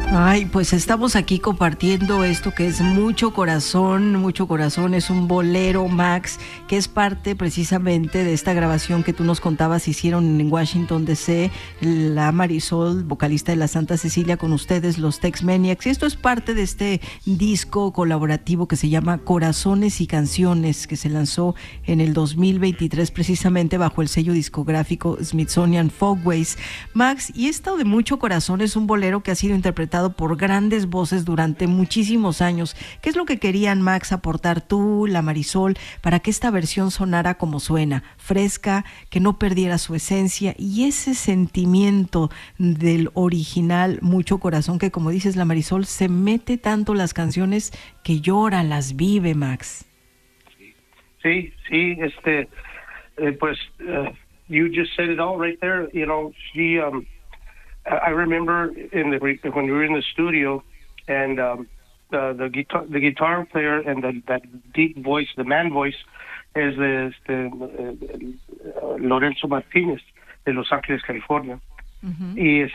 Ay, pues estamos aquí compartiendo esto que es mucho corazón, es un bolero, Max, que es parte precisamente de esta grabación que tú nos contabas, hicieron en Washington DC, la Marisol, vocalista de la Santa Cecilia, con ustedes, los Tex Maniacs, y esto es parte de este disco colaborativo que se llama Corazones y Canciones, que se lanzó en el 2023 precisamente bajo el sello discográfico Smithsonian Folkways. Max, y esto de mucho corazón es un bolero que ha sido interpretado por grandes voces durante muchísimos años. ¿Qué es lo que querían, Max, aportar tú, la Marisol, para que esta versión sonara como suena, fresca, que no perdiera su esencia y ese sentimiento del original Mucho Corazón que, como dices, la Marisol, se mete tanto las canciones que llora, las vive, Max? Sí, you just said it all right there. You know, I remember when we were in the studio, and the guitar player and that deep voice, the man voice, is Lorenzo Martínez de Los Ángeles, California. Uh-huh. Y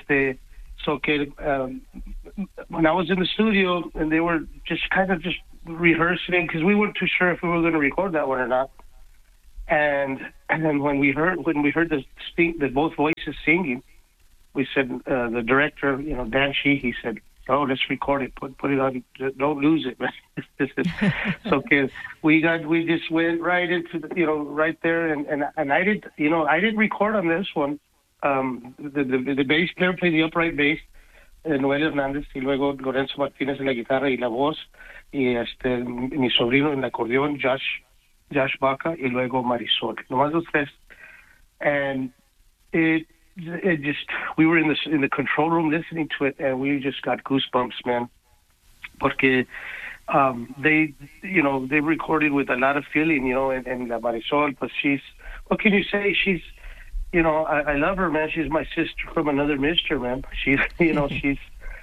when I was in the studio and they were just kind of just rehearsing because we weren't too sure if we were going to record that one or not. And then when we heard the both voices singing, we said, the director, Dan Shee, he said, "Oh, let's record it. Put it on. Don't lose it, man." So, we just went right into right there, and I didn't record on this one. The bass player played the upright bass, Noel Hernández, y luego Lorenzo Martínez en la guitarra y la voz, y mi sobrino en el acordeón, Josh Baca, y luego Marisol. Nomás los tres. And it just, we were in the control room listening to it, and we just got goosebumps, man. Porque they recorded with a lot of feeling, and la Marisol, but what can you say? She's, I love her, man. She's my sister from another mister, man. She's, she's,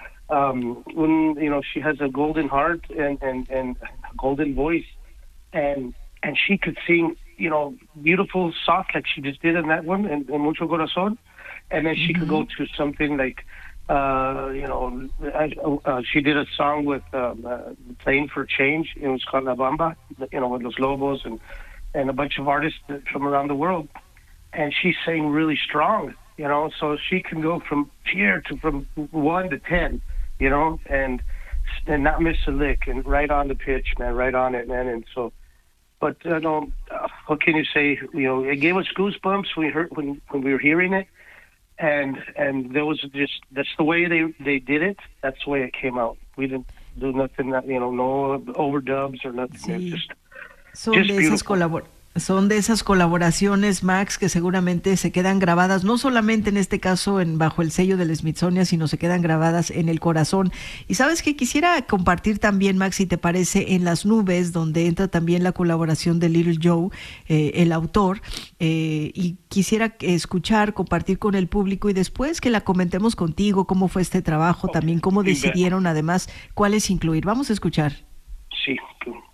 she has a golden heart and a golden voice, and she could sing, beautiful, soft, like she just did in that one, and Mucho Corazón. And then she could go to something like, she did a song with Playing for Change. It was called La Bamba, with Los Lobos and a bunch of artists from around the world. And she sang really strong, so she can go from 1 to 10, and not miss a lick, and right on the pitch, man, right on it, man. And so, but what can you say? It gave us goosebumps when we were hearing it. And there was that's the way they did it. That's the way it came out. We didn't do nothing, no overdubs or nothing. Sí. Son de esas colaboraciones, Max, que seguramente se quedan grabadas, no solamente en este caso bajo el sello del Smithsonian, sino se quedan grabadas en el corazón. Y sabes que quisiera compartir también, Max, si te parece, En las Nubes, donde entra también la colaboración de Little Joe, el autor, y quisiera compartir con el público y después que la comentemos contigo, cómo fue este trabajo, también cómo decidieron además cuáles incluir. Vamos a escuchar. Sí.